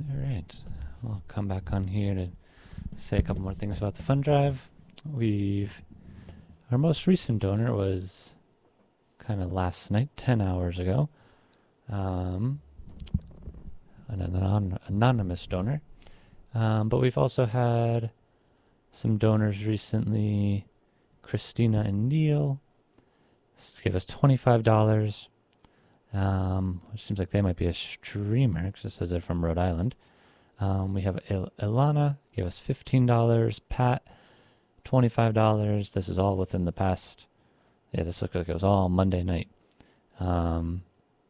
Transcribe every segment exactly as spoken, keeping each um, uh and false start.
All right. I'll come back on here to say a couple more things about the fund drive. We've our most recent donor was kind of last night, ten hours ago. Um, an anon- anonymous donor. Um, but we've also had some donors recently. Christina and Neil gave us twenty-five dollars, um, which seems like they might be a streamer because it says they're from Rhode Island. Um, we have Il- Ilana gave us fifteen dollars. Pat, twenty-five dollars. This is all within the past. Yeah, this looked like it was all Monday night. Um,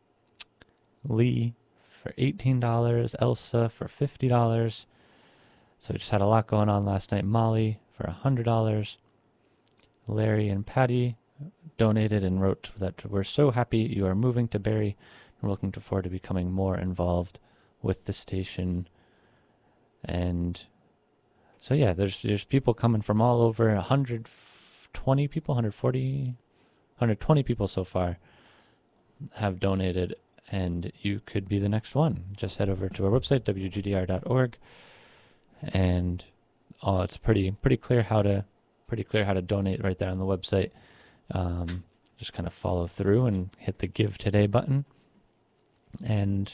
Lee for eighteen dollars. Elsa for fifty dollars. So we just had a lot going on last night. Molly for one hundred dollars. Larry and Patty donated and wrote that we're so happy you are moving to Barrie and we're looking forward to becoming more involved with the station. And so yeah, there's there's people coming from all over. one hundred twenty people, one hundred forty, one hundred twenty people so far have donated, and you could be the next one. Just head over to our website, w g d r dot org, and oh, it's pretty pretty clear how to pretty clear how to donate right there on the website. Um, just kind of follow through and hit the Give Today button. And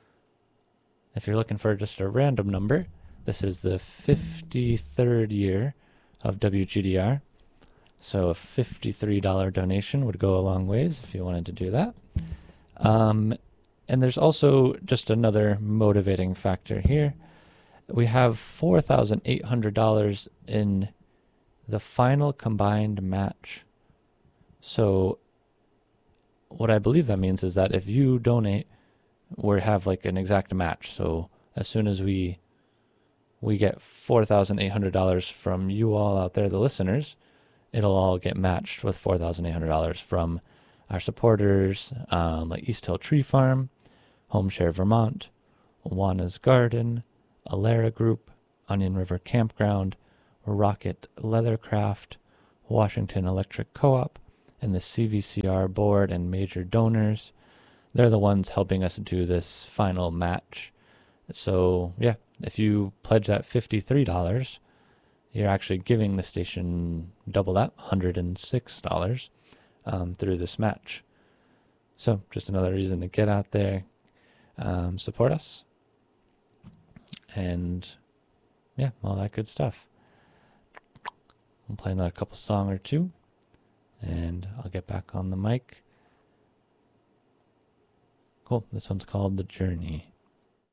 if you're looking for just a random number, this is the fifty-third year of W G D R. So a fifty-three dollars donation would go a long ways if you wanted to do that. Um, and there's also just another motivating factor here. We have four thousand eight hundred dollars in the final combined match. So what I believe that means is that if you donate, we have like an exact match. So as soon as we we get four thousand eight hundred dollars from you all out there, the listeners, it'll all get matched with four thousand eight hundred dollars from our supporters, um, like East Hill Tree Farm, Home Share Vermont, Juana's Garden, Alera Group, Onion River Campground, Rocket Leathercraft, Washington Electric Co-op, and the C V C R board and major donors. They're the ones helping us do this final match. So yeah, if you pledge that fifty-three dollars, you're actually giving the station double that, one hundred six dollars, um, through this match. So just another reason to get out there, um, support us, and yeah, all that good stuff. I'll play another couple song or two, and I'll get back on the mic. Cool. This one's called The Journey.